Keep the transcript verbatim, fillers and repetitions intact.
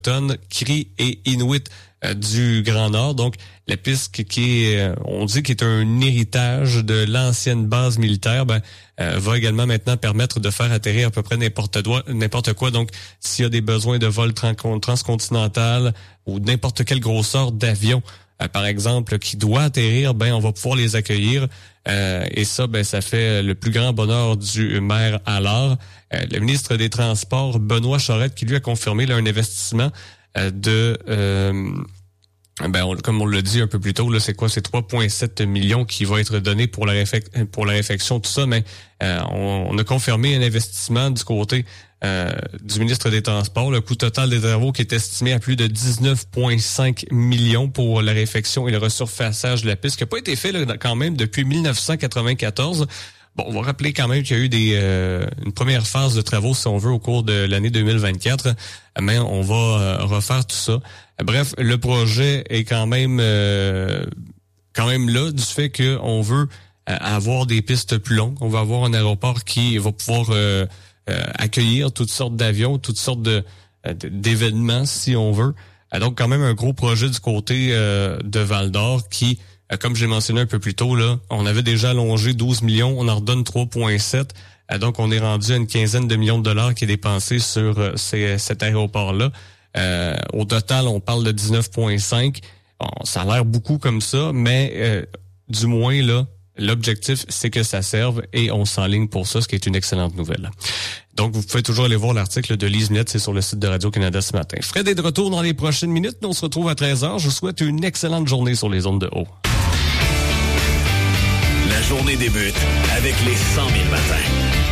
autochtones, Cris et Inuit euh, du Grand Nord. Donc, la piste qui, qui est, euh, on dit, qui est un héritage de l'ancienne base militaire, ben, euh, va également maintenant permettre de faire atterrir à peu près n'importe quoi. N'importe quoi. Donc, s'il y a des besoins de vol tran- transcontinental ou n'importe quelle grosseur d'avion, euh, par exemple, qui doit atterrir, ben, on va pouvoir les accueillir. Euh, et ça, ben, ça fait le plus grand bonheur du maire Allard. Euh, le ministre des Transports, Benoît Charette, qui lui a confirmé là, un investissement euh, de... Euh, ben, on, comme on l'a dit un peu plus tôt, là, c'est quoi? C'est trois virgule sept millions qui va être donné pour la, réfec- pour la réfection, tout ça, mais euh, on, on a confirmé un investissement du côté euh, du ministre des Transports. Le coût total des travaux qui est estimé à plus de dix-neuf virgule cinq millions pour la réfection et le resurfaçage de la piste, qui n'a pas été fait là, quand même depuis dix-neuf cent quatre-vingt-quatorze. Bon, on va rappeler quand même qu'il y a eu des euh, une première phase de travaux, si on veut, au cours de l'année deux mille vingt-quatre, mais on va euh, refaire tout ça. Bref, le projet est quand même euh, quand même là du fait qu'on veut euh, avoir des pistes plus longues. On va avoir un aéroport qui va pouvoir euh, euh, accueillir toutes sortes d'avions, toutes sortes de euh, d'événements, si on veut. Donc, quand même un gros projet du côté euh, de Val-d'Or qui... Comme je l'ai mentionné un peu plus tôt, là, on avait déjà allongé douze millions, on en redonne trois virgule sept. Donc, on est rendu à une quinzaine de millions de dollars qui est dépensé sur euh, ces, cet aéroport-là. Euh, au total, on parle de dix-neuf virgule cinq. Bon, ça a l'air beaucoup comme ça, mais euh, du moins, là, l'objectif, c'est que ça serve et on s'enligne pour ça, ce qui est une excellente nouvelle. Donc, vous pouvez toujours aller voir l'article de Lise Minette, c'est sur le site de Radio-Canada ce matin. Fred est de retour dans les prochaines minutes. Nous, on se retrouve à treize heures. Je vous souhaite une excellente journée sur les ondes de haut. La journée débute avec les cent mille matins.